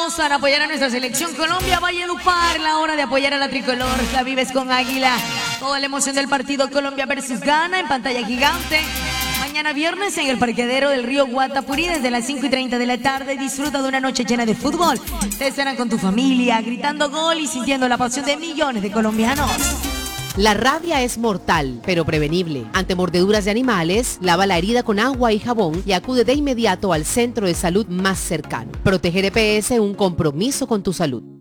para apoyar a nuestra selección Colombia. Valledupar, la hora de apoyar a la tricolor. La vives con Águila. Toda la emoción del partido Colombia versus Ghana en pantalla gigante. Mañana viernes en el parqueadero del río Guatapurí desde las 5:30 de la tarde. Disfruta de una noche llena de fútbol. Te estarán con tu familia, gritando gol y sintiendo la pasión de millones de colombianos. La rabia es mortal, pero prevenible. Ante mordeduras de animales, lava la herida con agua y jabón y acude de inmediato al centro de salud más cercano. Proteger EPS, un compromiso con tu salud.